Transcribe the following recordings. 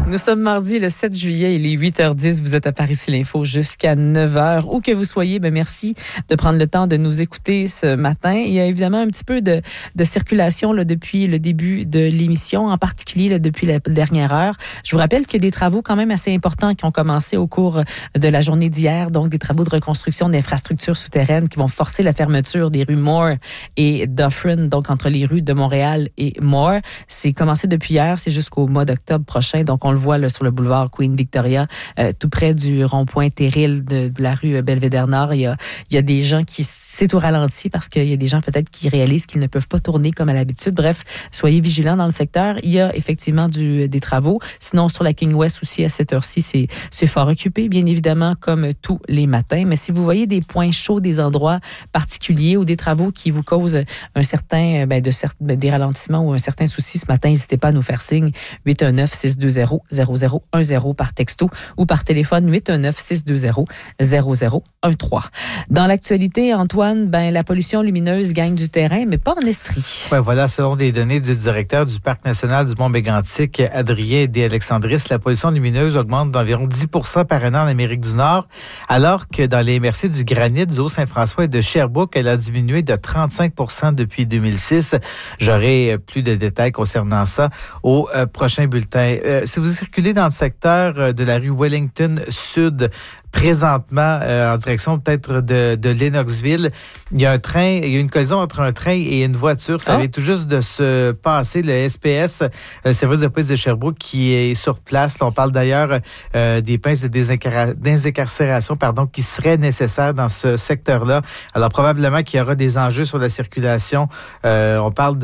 Nous sommes mardi le 7 juillet, il est 8h10. Vous êtes à Paris ici l'Info jusqu'à 9h. Où que vous soyez, merci de prendre le temps de nous écouter ce matin. Il y a évidemment un petit peu de circulation là, depuis le début de l'émission, en particulier là, depuis la dernière heure. Je vous rappelle qu'il y a des travaux quand même assez importants qui ont commencé au cours de la journée d'hier, donc des travaux de reconstruction d'infrastructures souterraines qui vont forcer la fermeture des rues Moore et Dufferin, donc entre les rues de Montréal et Moore. C'est commencé depuis hier, c'est jusqu'au mois d'octobre prochain. Donc, on le voit là, sur le boulevard Queen Victoria, tout près du rond-point Terril de la rue Belvédère-Nord. Il y a des gens qui... C'est au ralenti parce qu'il y a des gens peut-être qui réalisent qu'ils ne peuvent pas tourner comme à l'habitude. Bref, soyez vigilants dans le secteur. Il y a effectivement des travaux. Sinon, sur la King West aussi, à cette heure-ci, c'est fort occupé, bien évidemment, comme tous les matins. Mais si vous voyez des points chauds, des endroits particuliers ou des travaux qui vous causent un certain, des ralentissements ou un certain souci ce matin, n'hésitez pas à nous faire signe. 819-620-0010 par texto ou par téléphone 819-620-0013. Dans l'actualité, Antoine, la pollution lumineuse gagne du terrain, mais pas en Estrie. Ouais, voilà, selon des données du directeur du Parc national du Mont-Mégantic, Adrien D'Alexandris, la pollution lumineuse augmente d'environ 10% par an en Amérique du Nord, alors que dans les MRC du Granit, du Haut-Saint-François et de Sherbrooke, elle a diminué de 35% depuis 2006. J'aurai plus de détails concernant ça au prochain bulletin. Si vous circulez dans le secteur de la rue Wellington Sud, présentement, en direction peut-être de Lennoxville, il y a une collision entre un train et une voiture. Ça vient tout juste de se passer. Le SPS, le service de police de Sherbrooke, qui est sur place. Là, on parle d'ailleurs des pinces de désincarcération, qui seraient nécessaires dans ce secteur-là. Alors, probablement qu'il y aura des enjeux sur la circulation. On parle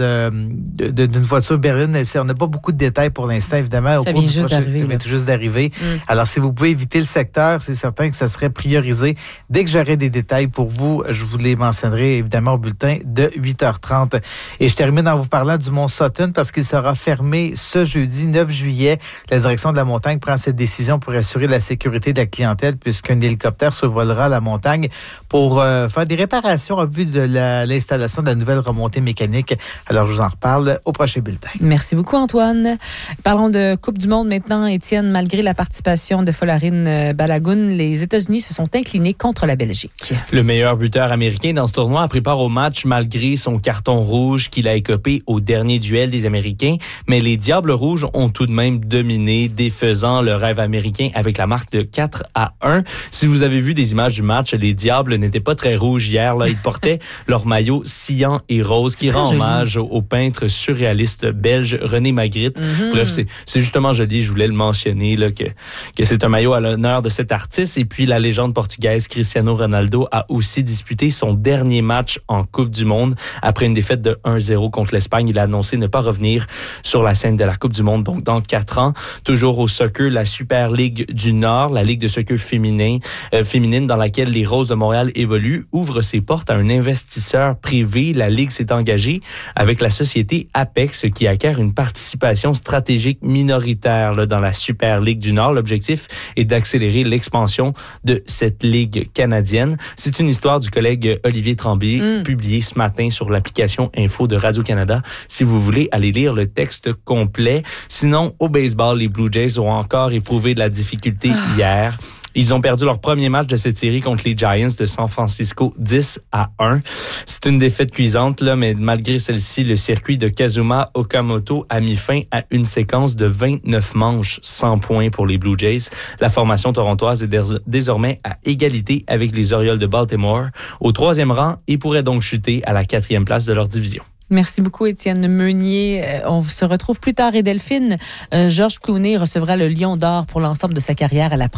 d'une voiture berline. On n'a pas beaucoup de détails pour l'instant, évidemment. Ça vient juste d'arriver. Ça vient tout juste d'arriver. Alors, si vous pouvez éviter le secteur, c'est certain que ça serait priorisé. Dès que j'aurai des détails pour vous, je vous les mentionnerai évidemment au bulletin de 8h30. Et je termine en vous parlant du Mont Sutton parce qu'il sera fermé ce jeudi 9 juillet. La direction de la montagne prend cette décision pour assurer la sécurité de la clientèle puisqu'un hélicoptère survolera la montagne pour faire des réparations en vue de l'installation de la nouvelle remontée mécanique. Alors, je vous en reparle au prochain bulletin. Merci beaucoup, Antoine. Parlons de Coupe du Monde maintenant, Étienne. Malgré la participation de Folarin Balogun, les États-Unis se sont inclinés contre la Belgique. Le meilleur buteur américain dans ce tournoi a pris part au match malgré son carton rouge qu'il a écopé au dernier duel des Américains. Mais les Diables rouges ont tout de même dominé, défaisant le rêve américain avec la marque de 4-1. Si vous avez vu des images du match, les Diables n'étaient pas très rouges hier. Là, ils portaient leur maillot cyan et rose qui rend hommage au peintre surréaliste belge René Magritte. Bref, c'est justement joli. Je voulais le mentionner là, que c'est un maillot à l'honneur de cet artiste. Et puis, la légende portugaise Cristiano Ronaldo a aussi disputé son dernier match en Coupe du Monde. Après une défaite de 1-0 contre l'Espagne, il a annoncé ne pas revenir sur la scène de la Coupe du Monde. Donc, dans 4 ans, toujours au soccer, la Super Ligue du Nord, la Ligue de soccer féminine dans laquelle les Roses de Montréal évoluent, ouvre ses portes à un investisseur privé. La Ligue s'est engagée avec la société Apex qui acquiert une participation stratégique minoritaire là, dans la Super Ligue du Nord. L'objectif est d'accélérer l'expansion de cette ligue canadienne. C'est une histoire du collègue Olivier Tremblay, publiée ce matin sur l'application Info de Radio-Canada, si vous voulez aller lire le texte complet. Sinon, au baseball, les Blue Jays ont encore éprouvé de la difficulté hier. Ils ont perdu leur premier match de cette série contre les Giants de San Francisco 10-1. C'est une défaite cuisante, là, mais malgré celle-ci, le circuit de Kazuma Okamoto a mis fin à une séquence de 29 manches sans points pour les Blue Jays. La formation torontoise est désormais à égalité avec les Orioles de Baltimore au 3e rang et pourrait donc chuter à la 4e place de leur division. Merci beaucoup, Étienne Meunier. On se retrouve plus tard. Et Delphine, Georges Clooney recevra le Lion d'or pour l'ensemble de sa carrière à la